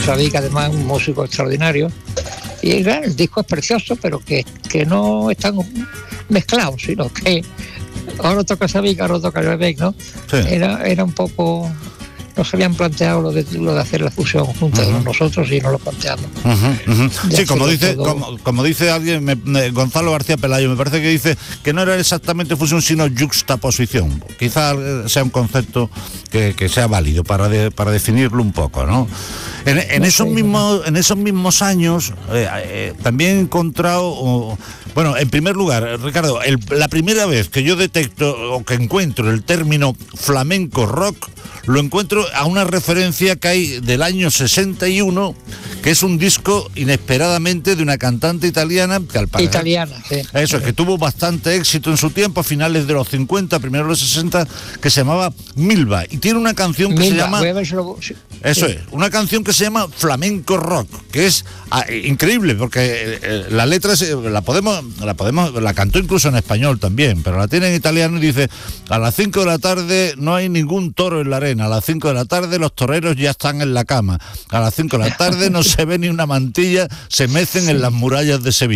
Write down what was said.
Savic, además, un músico extraordinario. Y claro, el disco es precioso, pero que no están mezclados, sino que ahora toca Savic, ahora toca Savic, ¿no? Sí. Era un poco... No se habían planteado lo de hacer la fusión juntos con nosotros y no lo planteamos. Sí, como dice alguien, Gonzalo García Pelayo, me parece que dice que no era exactamente fusión, sino yuxtaposición. Quizá sea un concepto que sea válido para definirlo un poco, ¿no? En esos mismos años también he encontrado... Bueno, en primer lugar, Ricardo, la primera vez que yo detecto o que encuentro el término flamenco rock, lo encuentro a una referencia que hay del año 61, que es un disco inesperadamente de una cantante italiana que al parecer... Italiana, sí. Eso, es que tuvo bastante éxito en su tiempo, a finales de los 50, primeros de los 60, que se llamaba Milva. Y tiene una canción que se llama... Eso es, una canción que se llama Flamenco Rock, que es increíble, porque la letra la cantó incluso en español también, pero la tiene en italiano y dice: a las 5 de la tarde no hay ningún toro en la arena, a las 5 de la tarde los toreros ya están en la cama, a las 5 de la tarde no se ve ni una mantilla, se mecen en las murallas de Sevilla.